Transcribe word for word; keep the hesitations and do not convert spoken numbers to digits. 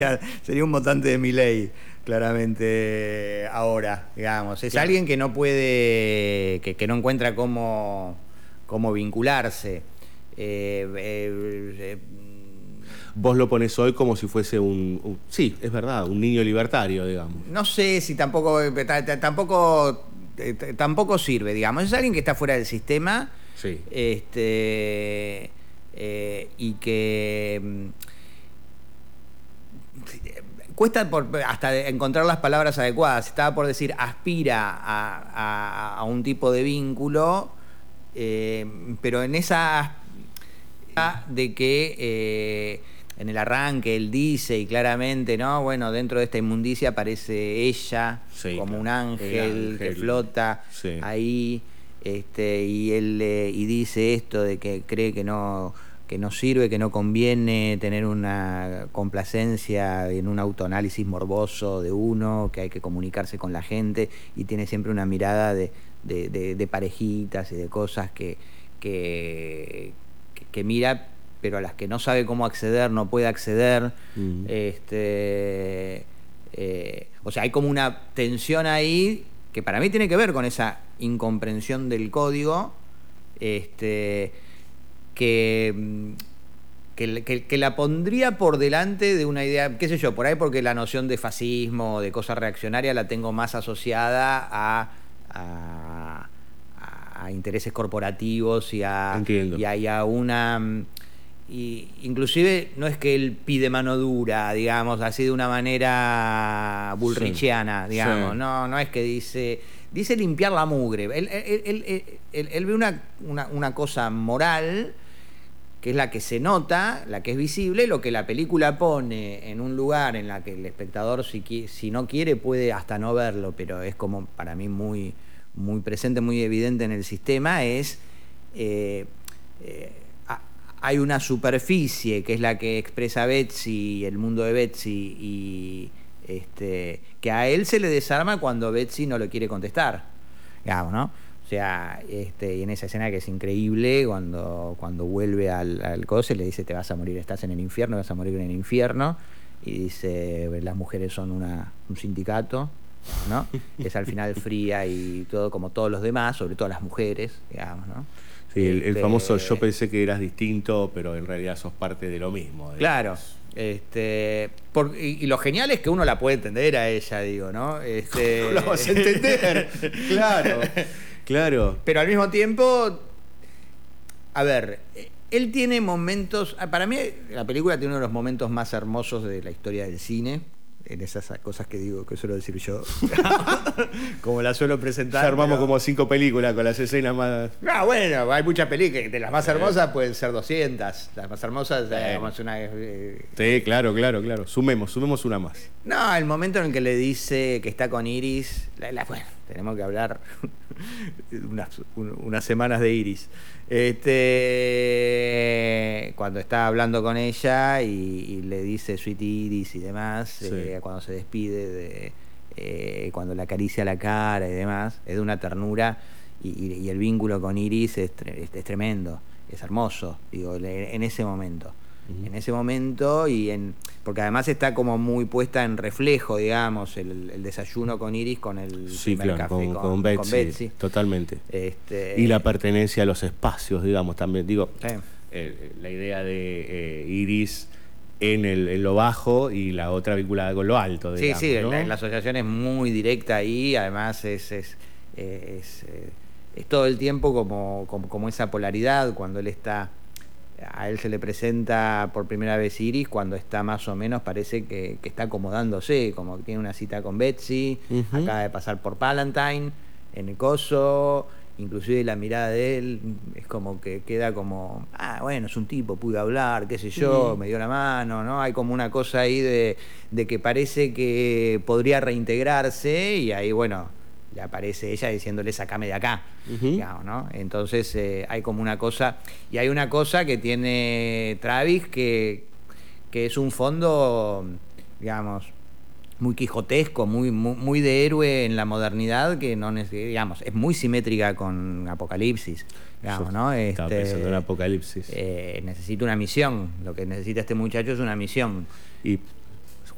Sería un votante de Milei, claramente, ahora, digamos. Es Claro. alguien que no puede, que, que no encuentra cómo, cómo vincularse. Eh, eh, eh, Vos lo pones hoy como si fuese un, un- sí, es verdad, un niño libertario, digamos. no sé si tampoco, ta- ta- tampoco, eh, t- tampoco sirve, digamos. Es alguien que está fuera del sistema, Sí. este, eh, y que mm, cuesta por, hasta encontrar las palabras adecuadas. Estaba por decir, aspira a, a- a un tipo de vínculo, eh, pero en esa de que eh, en el arranque él dice y claramente, ¿no? Bueno, dentro de esta inmundicia aparece ella, Sí, como claro. un ángel, El ángel. que flota Sí. ahí, este, y él eh, y dice esto de que cree que no que no sirve, que no conviene tener una complacencia en un autoanálisis morboso de uno, que hay que comunicarse con la gente, y tiene siempre una mirada de, de, de, de parejitas y de cosas que, que, que, que mira, pero a las que no sabe cómo acceder, no puede acceder. Mm. Este, eh, o sea, hay como una tensión ahí que para mí tiene que ver con esa incomprensión del código, este, que, que, que, que la pondría por delante de una idea, qué sé yo, por ahí porque la noción de fascismo, de cosa reaccionaria, la tengo más asociada a, a, a intereses corporativos y a, Entiendo. y a, y a una... Y inclusive no es que él pide mano dura, digamos, así de una manera bullrichiana, Sí. digamos. Sí. No, no es que dice... Dice limpiar la mugre. Él, él, él, él, él, él ve una, una, una cosa moral, que es la que se nota, la que es visible, lo que la película pone en un lugar en la que el espectador, si, si no quiere, puede hasta no verlo, pero es como para mí muy, muy presente, muy evidente en el sistema, es... Eh, eh, hay una superficie que es la que expresa Betsy, el mundo de Betsy, y este, que a él se le desarma cuando Betsy no lo quiere contestar, digamos, ¿no? O sea, este, y en esa escena que es increíble, cuando, cuando vuelve al, al coso, le dice, te vas a morir, estás en el infierno, vas a morir en el infierno, y dice, las mujeres son una, un sindicato, ¿no? Es al final fría y todo como todos los demás, sobre todo las mujeres, digamos, ¿no? Sí, el, el Este, famoso yo pensé que eras distinto, pero en realidad sos parte de lo mismo. Digamos. Claro. Este, por, y, y lo genial es que uno la puede entender a ella, digo, ¿no? Este, No la vas a entender. Claro, claro. Pero al mismo tiempo, a ver, él tiene momentos, para mí la película tiene uno de los momentos más hermosos de la historia del cine, en esas cosas que digo, que suelo decir yo, como la suelo presentar. Ya armamos pero... como cinco películas con las escenas más... No, bueno, hay muchas películas, de las más hermosas pueden ser doscientas, las más hermosas, digamos, una... Eh... Sí, claro, claro, claro. Sumemos, sumemos una más. No, el momento en el que le dice que está con Iris, la, la, bueno, tenemos que hablar unas, un, unas semanas de Iris. Este, cuando está hablando con ella y, y le dice Sweet Iris y demás, sí. eh, cuando se despide, de, eh, cuando le acaricia la cara y demás, es de una ternura, y, y, y el vínculo con Iris es, es, es tremendo, es hermoso, digo, en ese momento. En ese momento, y en porque además está como muy puesta en reflejo, digamos, el, el desayuno con Iris con el sí, primer claro, café con, con, con, Betsy, con Betsy. Totalmente. Este, y la pertenencia a los espacios, digamos, también. Digo, sí. eh, la idea de eh, Iris en, el, en lo bajo y la otra vinculada con lo alto, digamos. Sí, sí, ¿no? la, la asociación es muy directa ahí, además es, es, es, es, es todo el tiempo como, como, como esa polaridad, cuando él está... A él se le presenta por primera vez Iris cuando está más o menos, parece que, que está acomodándose, como que tiene una cita con Betsy, uh-huh. acaba de pasar por Palantine, en el coso, inclusive la mirada de él es como que queda como, ah, bueno, es un tipo, pude hablar, qué sé yo, uh-huh. me dio la mano, ¿no? Hay como una cosa ahí de, de que parece que podría reintegrarse y ahí, bueno... le aparece ella diciéndole sacame de acá, uh-huh. digamos, ¿no? Entonces eh, hay como una cosa, y hay una cosa que tiene Travis que, que es un fondo, digamos, muy quijotesco, muy, muy, muy de héroe en la modernidad, que no digamos, es muy simétrica con Apocalipsis, digamos, ¿no? Estaba este, pensando en Apocalipsis. Eh, necesita una misión, lo que necesita este muchacho es una misión. Y